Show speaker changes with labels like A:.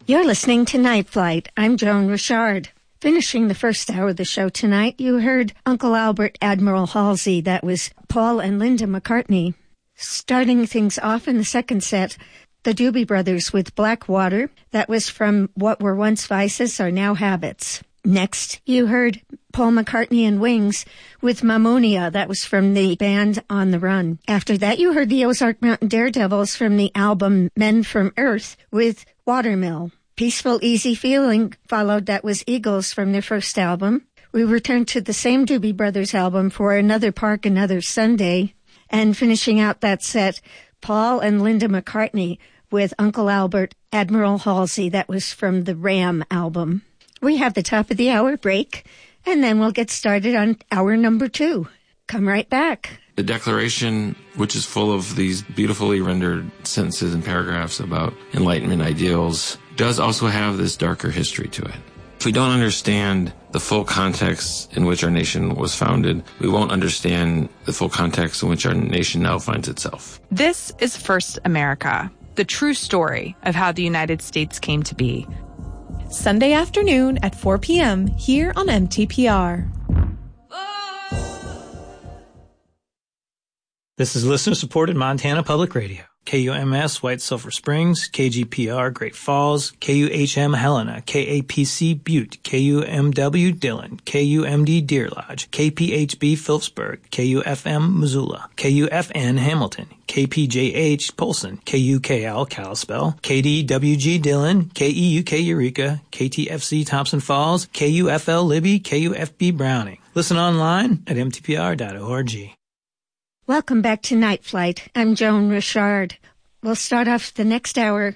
A: You're listening to Night Flight. I'm Joan Richard. Finishing the first hour of the show tonight, you heard Uncle Albert Admiral Halsey. That was Paul and Linda McCartney. Starting things off in the second set, the Doobie Brothers with Blackwater. That was from What Were Once Vices Are Now Habits. Next, you heard Paul McCartney and Wings with Mammonia. That was from the band On the Run. After that, you heard the Ozark Mountain Daredevils from the album Men from Earth with Watermill. Peaceful, Easy Feeling followed. That was Eagles from their first album. We returned to the same Doobie Brothers album for Another Park, Another Sunday. And finishing out that set, Paul and Linda McCartney with Uncle Albert Admiral Halsey. That was from the Ram album. We have the top of the hour break, and then we'll get started on hour number 2. Come right back.
B: The Declaration, which is full of these beautifully rendered sentences and paragraphs about Enlightenment ideals, does also have this darker history to it. If we don't understand the full context in which our nation was founded, we won't understand the full context in which our nation now finds itself.
C: This is First America, the true story of how the United States came to be.
D: Sunday afternoon at 4 p.m. here on MTPR.
E: This is listener-supported Montana Public Radio. KUMS White Sulphur Springs, KGPR Great Falls, KUHM Helena, KAPC Butte, KUMW Dillon, KUMD Deer Lodge, KPHB Phillipsburg, KUFM Missoula, KUFN Hamilton, KPJH Polson, KUKL Kalispell, KDWG Dillon, KEUK Eureka, KTFC Thompson Falls, KUFL Libby, KUFB Browning. Listen online at mtpr.org.
A: Welcome back to Night Flight. I'm Joan Richard. We'll start off the next hour